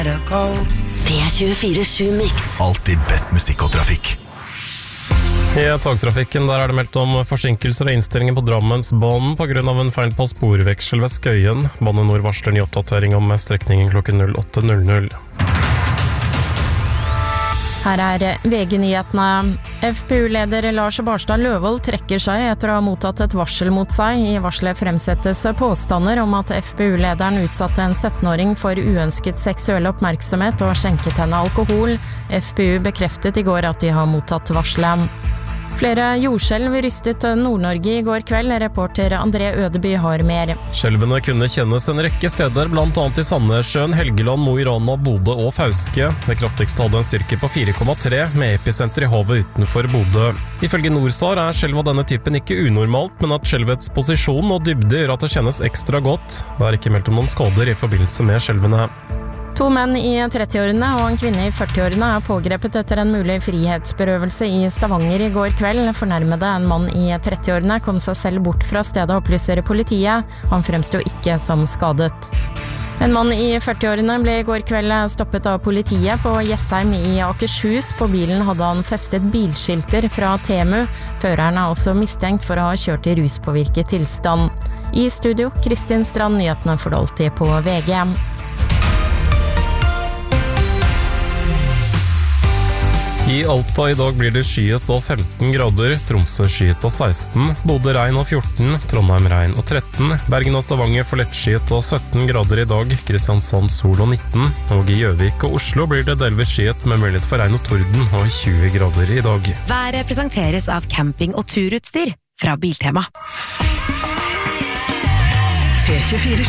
P24/7 Mix. Alltid best musikk og trafikk. I togtrafikken der det meldt om forsinkelser og innstillinger på Drammensbanen på grunn av en feil på sporveksel ved Skøyen. Bane Nor varsler ny oppdatering om strekningen klokken 08:00. Her VG-nyhetene. FPU-leder Lars Barstad Løvold trekker seg etter å ha mottatt et varsel mot seg. I varselet fremsettes påstander om at FPU-lederen utsatte en 17-åring for uønsket seksuell oppmerksomhet og skjenket henne alkohol. FPU bekreftet I går at de har mottatt varselet. Flere jordskjelv rystet Nord-Norge I går kveld. Reporter André Ødeby har mer. Skjelvene kunne kjennes en rekke steder, blant annet I Sandnessjøen, Helgeland, Mo I Rana, Bodø og Fauske. Det kraftigste hadde en styrke på 4,3, med episenter I havet utenfor Bodø. Ifølge Norsar skjelv av denne typen ikke unormalt, men at skjelvets posisjon og dybde gjør at det kjennes ekstra godt. Det ikke meldt om noen skader I forbindelse med skjelvene. 2 menn I 30-årene og en kvinne I 40-årene pågrepet etter en mulig frihetsberøvelse I Stavanger I går kveld. Fornærmede, en mann I 30-årene, kom seg selv bort fra stedet, opplyser politiet. Han fremstod ikke som skadet. En mann I 40-årene ble I går kveld stoppet av politiet på Jessheim I Akershus. På bilen hadde han festet bilskilter fra Temu. Føreren også mistenkt for å ha kjørt I ruspåvirket tilstand. I studio, Kristin Strand, nyhetene for alltid på VG. I Alta I dag blir det skyet og 15 grader, Tromsø skyet og 16, Bodø regn og 14, Trondheim regn og 13, Bergen og Stavanger får lettskyet og 17 grader I dag, Kristiansand sol og 19, og I Gjøvik og Oslo blir det delvis skyet med mulighet for regn og torden og 20 grader I dag. Været presenteres av camping- og turutstyr fra Biltema. P24/7